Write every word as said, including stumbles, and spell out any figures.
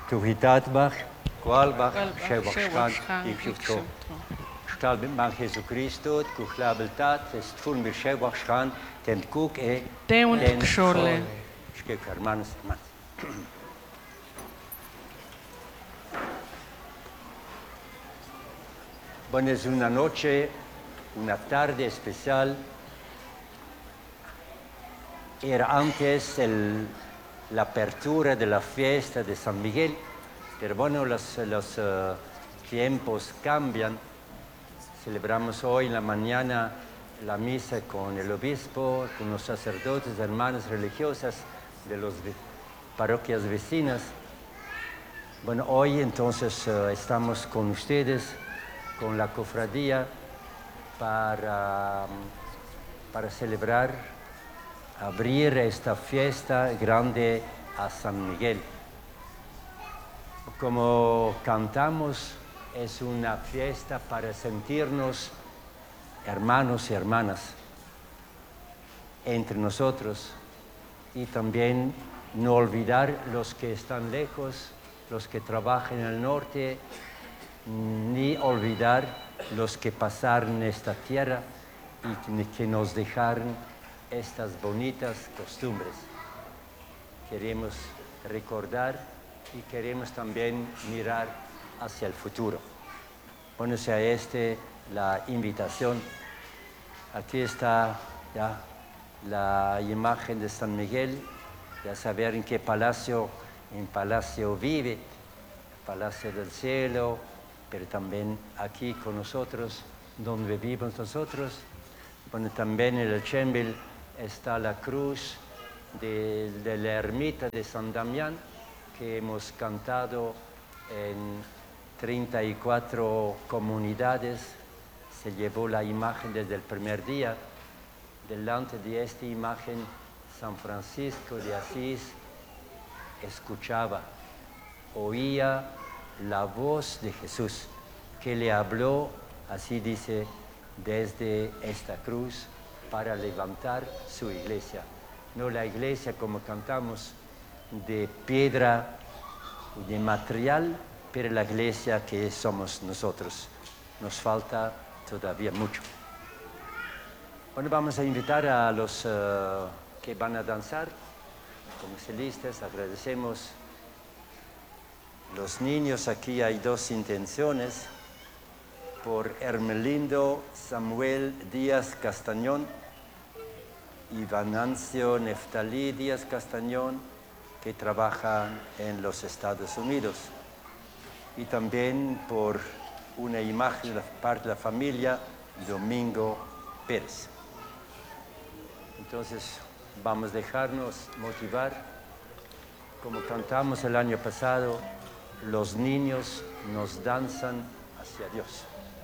Tuhitatbach, Kualbach, Kualbach, Shewachshan, Shewachshan, Ikshufto. Ikshufto. Stalbit man Jesucristo, Kuchlabeltat, est fun bir Shewachshan, tem Kuk e Teunt Kshole. Shkek, hermanos, hermanas. Bueno, es una noche, una tarde especial. Era antes el, la apertura de la fiesta de San Miguel, pero bueno, los, los uh, tiempos cambian. Celebramos hoy en la mañana la misa con el obispo, con los sacerdotes, hermanas religiosas de las parroquias vecinas. Bueno, hoy entonces uh, estamos con ustedes, con la cofradía, para, um, para celebrar, abrir esta fiesta grande a San Miguel. Como cantamos, es una fiesta para sentirnos hermanos y hermanas entre nosotros y también no olvidar los que están lejos, los que trabajan en el norte, ni olvidar los que pasaron esta tierra y que nos dejaron estas bonitas costumbres. Queremos recordar y queremos también mirar hacia el futuro. Bueno, sea esta la invitación. Aquí está ya la imagen de San Miguel, ya saber en qué palacio, en palacio vive, Palacio del Cielo, pero también aquí con nosotros, donde vivimos nosotros. Bueno, también en el Chembel está la cruz de, de la ermita de San Damián, que hemos cantado en treinta y cuatro comunidades. Se llevó la imagen desde el primer día. Delante de esta imagen, San Francisco de Asís escuchaba, oía la voz de Jesús, que le habló, así dice, desde esta cruz para levantar su iglesia. No la iglesia como cantamos de piedra, de material, pero la iglesia que somos nosotros. Nos falta todavía mucho. Bueno, vamos a invitar a los uh, que van a danzar como solistas. Agradecemos los niños. Aquí hay dos intenciones. Por Hermelindo Samuel Díaz Castañón y Venancio Neftalí Díaz Castañón, que trabajan en los Estados Unidos. Y también por una imagen de la parte de la familia, Domingo Pérez. Entonces, vamos a dejarnos motivar. Como cantamos el año pasado, los niños nos danzan hacia Dios.